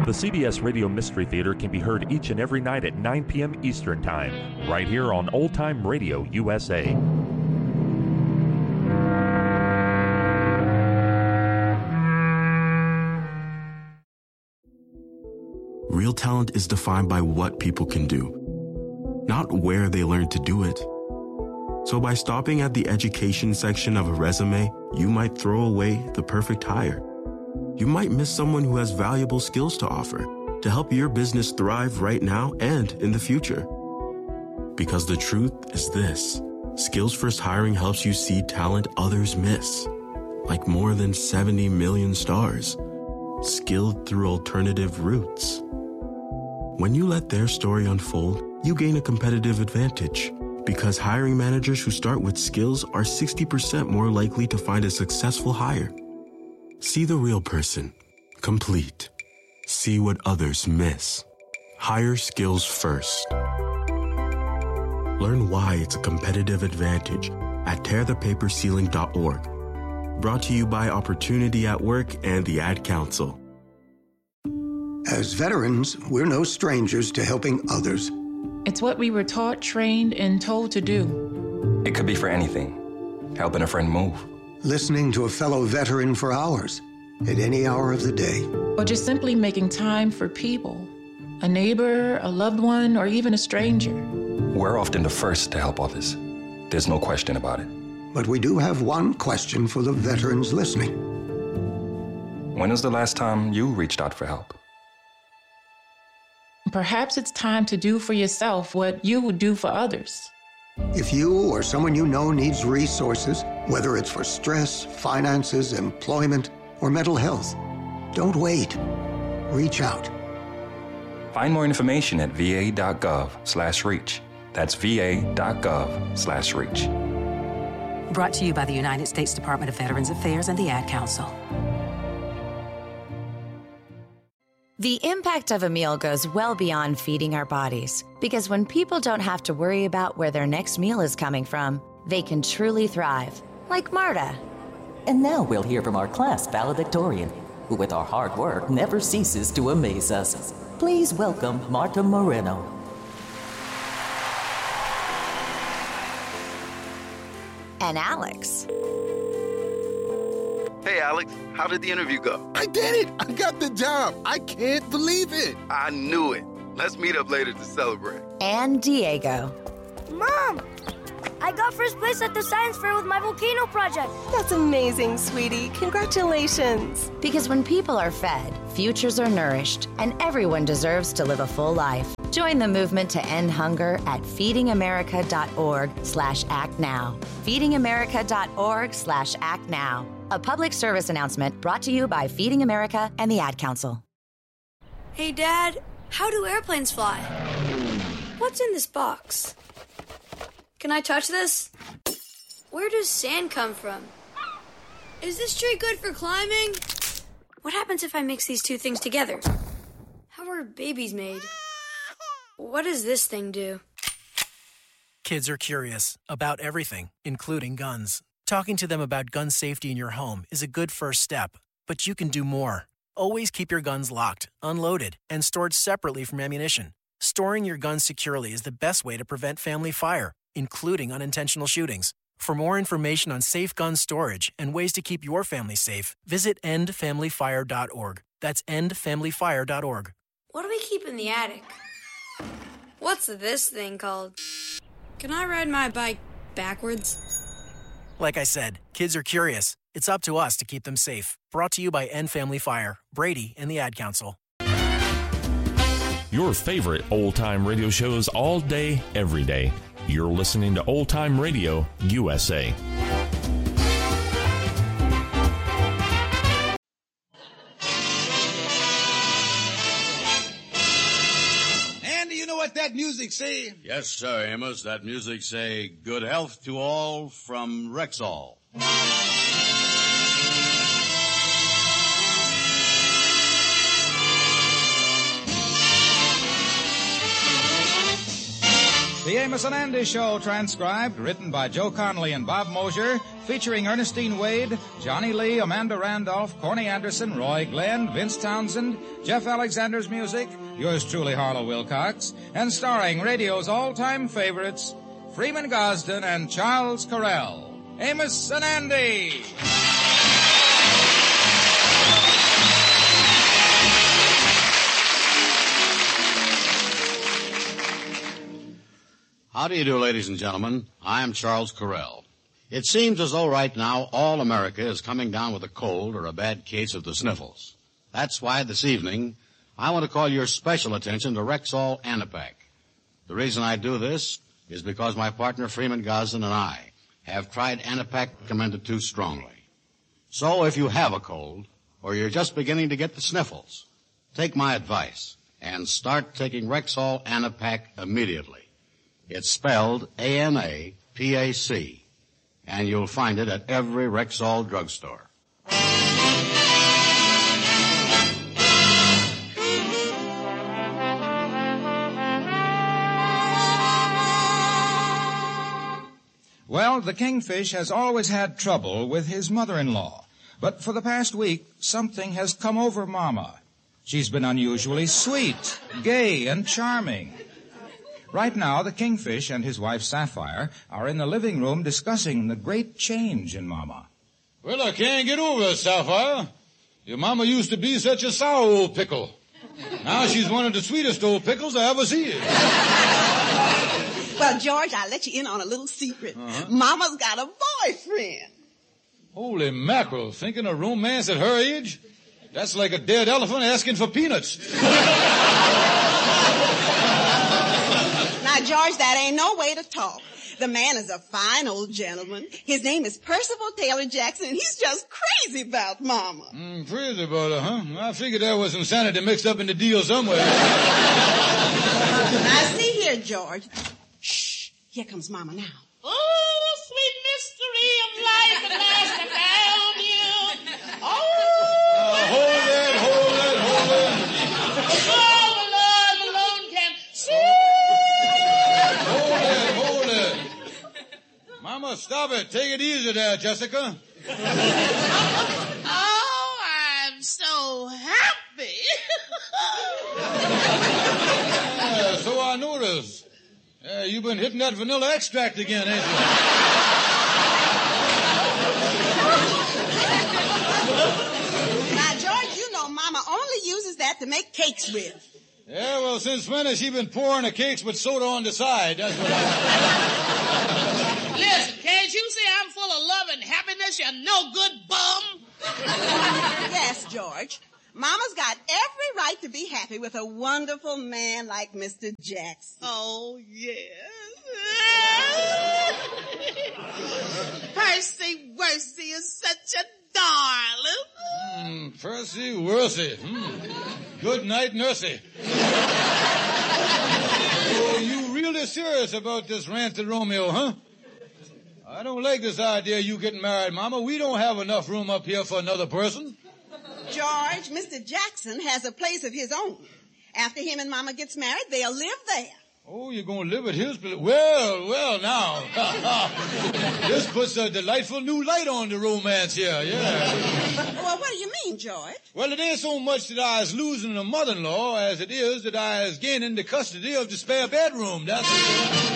The CBS Radio Mystery Theater can be heard each and every night at 9 p.m. Eastern Time, right here on Old Time Radio USA. Real talent is defined by what people can do, not where they learn to do it. So by stopping at the education section of a resume, you might throw away the perfect hire. You might miss someone who has valuable skills to offer to help your business thrive right now and in the future. Because the truth is this: Skills First Hiring helps you see talent others miss, like more than 70 million stars, skilled through alternative routes. When you let their story unfold, you gain a competitive advantage, because hiring managers who start with skills are 60% more likely to find a successful hire. See the real person, complete. See what others miss. Hire skills first. Learn why it's a competitive advantage at tearthepaperceiling.org. Brought to you by Opportunity at Work and the Ad Council. As veterans, we're no strangers to helping others. It's what we were taught, trained, and told to do. It could be for anything. Helping a friend move. Listening to a fellow veteran for hours, at any hour of the day. Or just simply making time for people. A neighbor, a loved one, or even a stranger. We're often the first to help others. There's no question about it. But we do have one question for the veterans listening. When was the last time you reached out for help? Perhaps it's time to do for yourself what you would do for others. If you or someone you know needs resources, whether it's for stress, finances, employment, or mental health, don't wait. Reach out. Find more information at va.gov/reach. That's va.gov/reach. Brought to you by the United States Department of Veterans Affairs and the Ad Council. The impact of a meal goes well beyond feeding our bodies, because when people don't have to worry about where their next meal is coming from, they can truly thrive, like Marta. And now we'll hear from our class valedictorian, who with our hard work never ceases to amaze us. Please welcome Marta Moreno. And Alex. Hey, Alex, how did the interview go? I did it! I got the job! I can't believe it! I knew it. Let's meet up later to celebrate. And Diego. Mom! I got first place at the science fair with my volcano project. That's amazing, sweetie. Congratulations. Because when people are fed, futures are nourished, and everyone deserves to live a full life. Join the movement to end hunger at feedingamerica.org/actnow. feedingamerica.org/actnow. A public service announcement brought to you by Feeding America and the Ad Council. Hey, Dad, how do airplanes fly? What's in this box? Can I touch this? Where does sand come from? Is this tree good for climbing? What happens if I mix these two things together? How are babies made? What does this thing do? Kids are curious about everything, including guns. Talking to them about gun safety in your home is a good first step, but you can do more. Always keep your guns locked, unloaded, and stored separately from ammunition. Storing your guns securely is the best way to prevent family fire, including unintentional shootings. For more information on safe gun storage and ways to keep your family safe, visit endfamilyfire.org. That's endfamilyfire.org. What do we keep in the attic? What's this thing called? Can I ride my bike backwards? Like I said, kids are curious. It's up to us to keep them safe. Brought to you by End Family Fire, Brady, and the Ad Council. Your favorite old-time radio shows all day, every day. You're listening to Old Time Radio USA. And do you know what that music say? Yes, sir, Amos. That music say, good health to all from Rexall. The Amos and Andy Show, transcribed, written by Joe Connolly and Bob Mosier, featuring Ernestine Wade, Johnny Lee, Amanda Randolph, Corny Anderson, Roy Glenn, Vince Townsend, Jeff Alexander's music, yours truly, Harlow Wilcox, and starring radio's all-time favorites, Freeman Gosden and Charles Correll. Amos and Andy! How do you do, ladies and gentlemen? I'm Charles Correll. It seems as though right now all America is coming down with a cold or a bad case of the sniffles. That's why this evening I want to call your special attention to Rexall Anapac. The reason I do this is because my partner Freeman Gosden and I have tried Anapac recommended too strongly. So if you have a cold or you're just beginning to get the sniffles, take my advice and start taking Rexall Anapac immediately. It's spelled A-N-A-P-A-C, and you'll find it at every Rexall drugstore. Well, the Kingfish has always had trouble with his mother-in-law. But for the past week, something has come over Mama. She's been unusually sweet, gay, and charming. Right now, the Kingfish and his wife Sapphire are in the living room discussing the great change in Mama. Well, I can't get over it, Sapphire. Your mama used to be such a sour old pickle. Now she's one of the sweetest old pickles I ever seen. Well, George, I'll let you in on a little secret. Mama's got a boyfriend. Holy mackerel, thinking of romance at her age? That's like a dead elephant asking for peanuts. Now, George, that ain't no way to talk. The man is a fine old gentleman. His name is Percival Taylor Jackson, and he's just crazy about Mama. Crazy about her, huh? I figured there was some sanity mixed up in the deal somewhere. Now, see here, George. Shh. Here comes Mama now. Oh, the sweet mystery of life at last I found you. Oh, hold it. all the Lord alone can see. Hold it. Mama, stop it. Take it easy there, Jessica. Oh, I'm so happy. Yeah, so I noticed. You've been hitting that vanilla extract again, ain't you? Now, George, you know Mama only uses that to make cakes with. Yeah, well, since when has she been pouring the cakes with soda on the side? That's what Listen, can't you see I'm full of love and happiness, you no-good bum? Yes, George. Mama's got every right to be happy with a wonderful man like Mr. Jackson. Oh, yes. Percy Worsey is such a darling. Percy Worsey. Good night, Nursey. Oh, you really serious about this rant to Romeo, huh? I don't like this idea of you getting married, Mama. We don't have enough room up here for another person. George, Mr. Jackson has a place of his own. After him and Mama gets married, they'll live there. Oh, you're going to live at his place? Well, now. This puts a delightful new light on the romance here, yeah. Well, what do you mean, George? Well, it ain't so much that I was losing a mother-in-law as it is that I was gaining the custody of the spare bedroom. That's it.